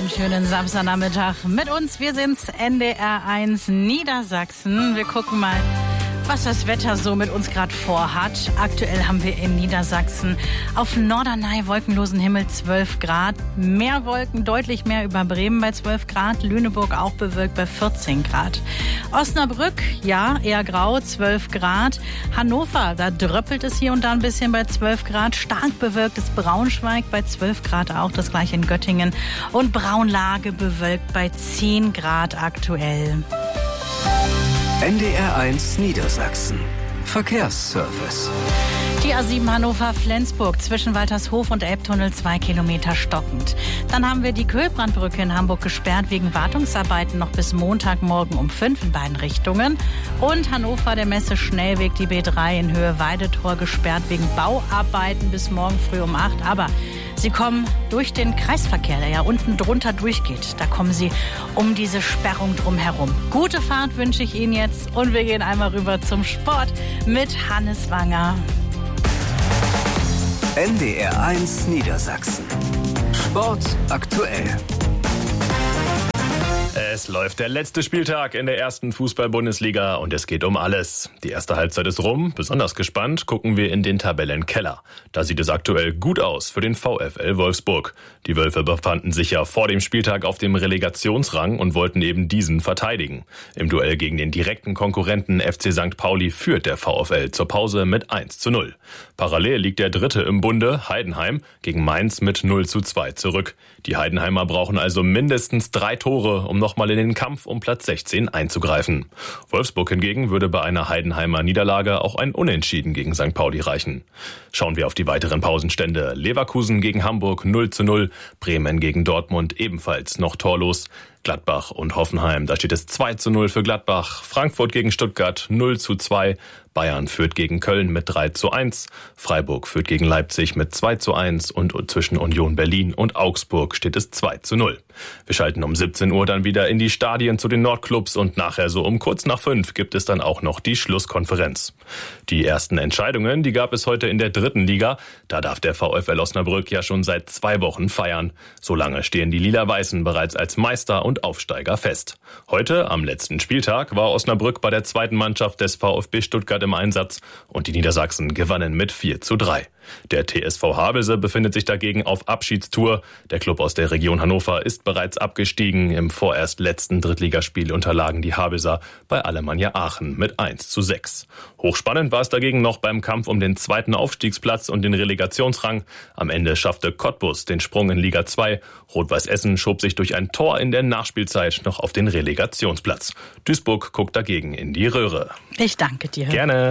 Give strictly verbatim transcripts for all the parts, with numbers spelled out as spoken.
Einen schönen Samstagnachmittag mit uns. Wir sind's, N D R eins Niedersachsen. Wir gucken mal, was das Wetter so mit uns gerade vorhat. Aktuell haben wir in Niedersachsen auf Norderney wolkenlosen Himmel zwölf Grad. Mehr Wolken, deutlich mehr über Bremen bei zwölf Grad. Lüneburg auch bewölkt bei vierzehn Grad. Osnabrück, ja, eher grau, zwölf Grad. Hannover, da dröppelt es hier und da ein bisschen bei zwölf Grad. Stark bewölktes Braunschweig bei zwölf Grad auch, das gleiche in Göttingen. Und Braunlage bewölkt bei zehn Grad aktuell. N D R eins Niedersachsen. Verkehrsservice. Die A sieben Hannover-Flensburg zwischen Waltershof und Elbtunnel zwei Kilometer stockend. Dann haben wir die Köhlbrandbrücke in Hamburg gesperrt wegen Wartungsarbeiten noch bis Montagmorgen um fünf in beiden Richtungen. Und Hannover, der Messe-Schnellweg, die B drei in Höhe Weidetor gesperrt wegen Bauarbeiten bis morgen früh um acht. Aber Sie kommen durch den Kreisverkehr, der ja unten drunter durchgeht. Da kommen Sie um diese Sperrung drum herum. Gute Fahrt wünsche ich Ihnen jetzt. Und wir gehen einmal rüber zum Sport mit Hannes Wanger. N D R eins Niedersachsen. Sport aktuell. Es läuft der letzte Spieltag in der ersten Fußball-Bundesliga und es geht um alles. Die erste Halbzeit ist rum. Besonders gespannt gucken wir in den Tabellenkeller. Da sieht es aktuell gut aus für den VfL Wolfsburg. Die Wölfe befanden sich ja vor dem Spieltag auf dem Relegationsrang und wollten eben diesen verteidigen. Im Duell gegen den direkten Konkurrenten F C Sankt Pauli führt der VfL zur Pause mit eins zu null. Parallel liegt der Dritte im Bunde, Heidenheim, gegen Mainz mit null zu zwei zurück. Die Heidenheimer brauchen also mindestens drei Tore, um nochmal in den Kampf um Platz sechzehn einzugreifen. Wolfsburg hingegen würde bei einer Heidenheimer Niederlage auch ein Unentschieden gegen Sankt Pauli reichen. Schauen wir auf die weiteren Pausenstände. Leverkusen gegen Hamburg null zu null, Bremen gegen Dortmund ebenfalls noch torlos. Gladbach und Hoffenheim, da steht es zwei zu null für Gladbach. Frankfurt gegen Stuttgart null zu zwei. Bayern führt gegen Köln mit drei zu eins. Freiburg führt gegen Leipzig mit zwei zu eins. Und zwischen Union Berlin und Augsburg steht es zwei zu null. Wir schalten um siebzehn Uhr dann wieder in die Stadien zu den Nordclubs und nachher so um kurz nach fünf gibt es dann auch noch die Schlusskonferenz. Die ersten Entscheidungen, die gab es heute in der dritten Liga. Da darf der VfL Osnabrück ja schon seit zwei Wochen feiern. Solange stehen die Lila-Weißen bereits als Meister und Aufsteiger fest. Heute, am letzten Spieltag, war Osnabrück bei der zweiten Mannschaft des VfB Stuttgart im Einsatz und die Niedersachsen gewannen mit vier zu drei. Der T S V Havelse befindet sich dagegen auf Abschiedstour. Der Club aus der Region Hannover ist bereits abgestiegen. Im vorerst letzten Drittligaspiel unterlagen die Havelser bei Alemannia Aachen mit eins zu sechs. Hochspannend war es dagegen noch beim Kampf um den zweiten Aufstiegsplatz und den Relegationsrang. Am Ende schaffte Cottbus den Sprung in Liga zwei. Rot-Weiß Essen schob sich durch ein Tor in der Nachspielzeit noch auf den Relegationsplatz. Duisburg guckt dagegen in die Röhre. Ich danke dir. Gerne.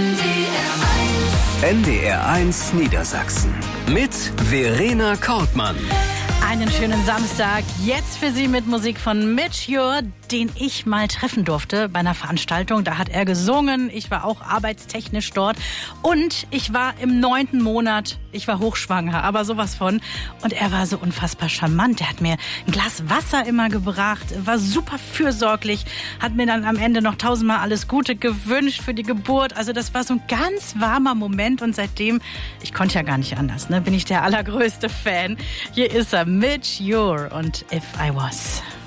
N D R eins Niedersachsen mit Verena Kortmann. Einen schönen Samstag. Jetzt für Sie mit Musik von Mitch Ure, den ich mal treffen durfte bei einer Veranstaltung. Da hat er gesungen. Ich war auch arbeitstechnisch dort. Und ich war im neunten Monat. Ich war hochschwanger, aber sowas von. Und er war so unfassbar charmant. Er hat mir ein Glas Wasser immer gebracht, war super fürsorglich, hat mir dann am Ende noch tausendmal alles Gute gewünscht für die Geburt. Also das war so ein ganz warmer Moment. Und seitdem, ich konnte ja gar nicht anders, ne, bin ich der allergrößte Fan. Hier ist er, Mitch Ure und If I Was.